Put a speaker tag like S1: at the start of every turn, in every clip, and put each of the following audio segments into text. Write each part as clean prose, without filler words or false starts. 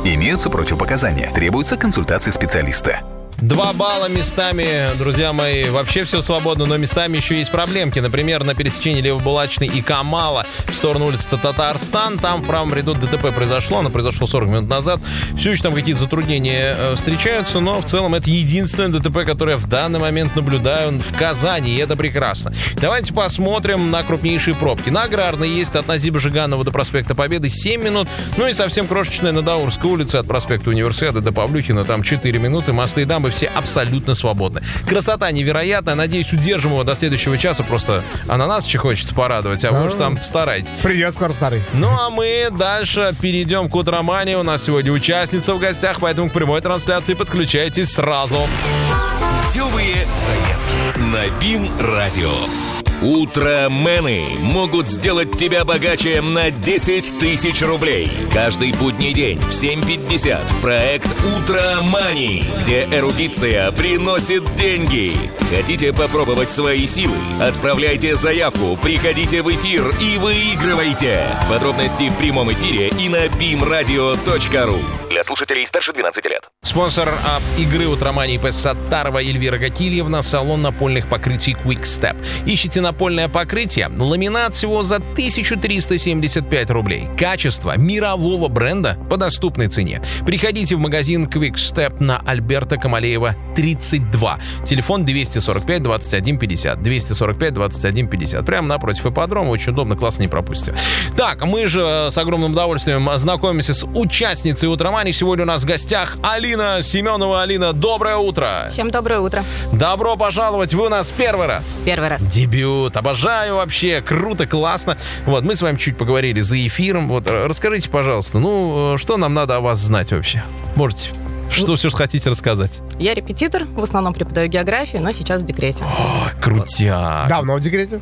S1: Имеются противопоказания. Требуется консультация специалиста.
S2: 2 балла местами, друзья мои, вообще все свободно, но местами еще есть проблемки. Например, на пересечении Левобулачной и Камала в сторону улицы Татарстан. Там в правом ряду ДТП произошло, оно произошло 40 минут назад. Все еще там какие-то затруднения встречаются, но в целом это единственное ДТП, которое я в данный момент наблюдаю в Казани, и это прекрасно. Давайте посмотрим на крупнейшие пробки. На Аграрной есть от Назиба Жиганова до проспекта Победы 7 минут, ну и совсем крошечная на Даурской улице от проспекта Универсиады до Павлюхина, там 4 минуты, мосты и дамбы все абсолютно свободны. Красота невероятная. Надеюсь, удержим его до следующего часа. Просто ананасчик хочется порадовать, а вы уж там постарайтесь.
S3: Привет, скоро старый.
S2: Ну, а мы дальше перейдем к Утромании. У нас сегодня участница в гостях, поэтому к прямой трансляции подключайтесь сразу.
S4: Путевые заметки на БИМ-радио. Утромены могут сделать тебя богаче на 10 тысяч рублей. Каждый будний день в 7:50 проект «Утромани», где эрудиция приносит деньги. Хотите попробовать свои силы? Отправляйте заявку, приходите в эфир и выигрывайте. Подробности в прямом эфире и на bimradio.ru. Для слушателей старше 12 лет.
S2: Спонсор игры «Утромани» П. Саттарова Эльвира Гатильевна, салон напольных покрытий Quick Step. Ищите напольное покрытие, ламинат всего за 1375 рублей. Качество мирового бренда по доступной цене. Приходите в магазин Quick Step на Альберта Камалеева 32. Телефон 245 21 50. 245 21 50. Прямо напротив ипподрома. Очень удобно, классно, не пропустите. Так, мы же с огромным удовольствием знакомимся с участницей «Утромани». Сегодня у нас в гостях Алина Семенова. Алина, доброе утро.
S5: Всем доброе утро.
S2: Добро пожаловать. Вы у нас первый раз.
S5: Первый раз.
S2: Дебют. Обожаю вообще. Круто, классно. Вот, мы с вами чуть поговорили за эфиром. Вот, расскажите, пожалуйста, что нам надо о вас знать вообще? Можете? Что все хотите рассказать?
S5: Я репетитор, в основном преподаю географию, но сейчас в декрете.
S2: О, крутяк.
S3: Давно в декрете?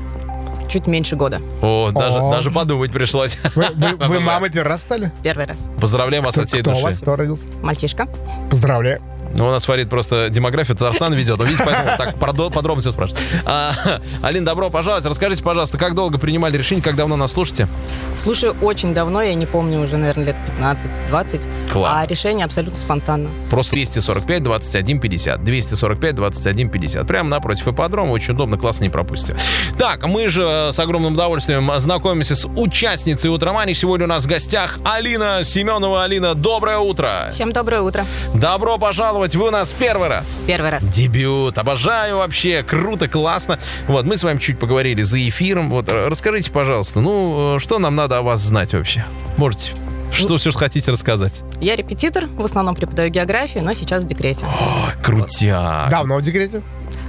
S5: Чуть меньше года.
S2: Даже подумать пришлось.
S3: Вы мамой первый раз стали?
S5: Первый раз.
S2: Поздравляем вас от всей
S3: Кто у
S2: души.
S3: вас? Кто родился?
S5: Мальчишка.
S3: Поздравляю.
S2: Ну, у нас Фарид просто демографию Татарстана ведет. Но видите, поэтому так подробно все спрашивает. Алина, добро пожаловать. Расскажите, пожалуйста, как долго принимали решение, как давно нас слушаете?
S5: Слушаю очень давно, я не помню, уже, наверное, лет 15-20.
S2: Класс.
S5: А решение абсолютно спонтанно.
S2: Просто 245 21 50. 245 21 50. Прямо напротив ипподрома. Очень удобно, классно, не пропустите. Так, мы же с огромным удовольствием знакомимся с участницей «Утромани». Сегодня у нас в гостях Алина Семенова. Алина, доброе утро.
S5: Всем доброе утро.
S2: Добро пожаловать. Вы у нас первый раз.
S5: Первый раз.
S2: Дебют. Обожаю вообще. Круто, классно. Вот, мы с вами чуть поговорили за эфиром. Вот, расскажите, пожалуйста, что нам надо о вас знать вообще? Можете? Что все хотите рассказать?
S5: Я репетитор, в основном преподаю географию, но сейчас в декрете.
S2: О, крутяк.
S3: Давно в декрете?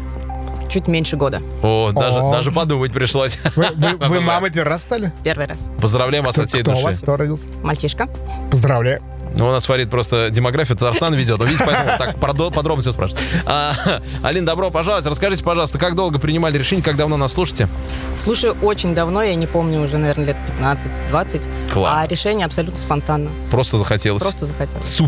S5: Чуть меньше года.
S2: Даже подумать пришлось.
S3: Вы мамой первый раз стали?
S5: Первый раз.
S2: Поздравляем вас от всей
S3: Кто у
S2: души.
S3: вас? Кто родился?
S5: Мальчишка.
S3: Поздравляю.
S2: Ну, у нас Фарид просто демографию Татарстана ведет. Но видите, поэтому так подробно все спрашивает. Алина, добро пожаловать. Расскажите, пожалуйста, как долго принимали решение, как давно нас слушаете?
S5: Слушаю очень давно, я не помню, уже, наверное, лет 15-20.
S2: Класс.
S5: А решение абсолютно спонтанно.
S2: Просто захотелось.
S5: Просто захотелось.
S2: Супер.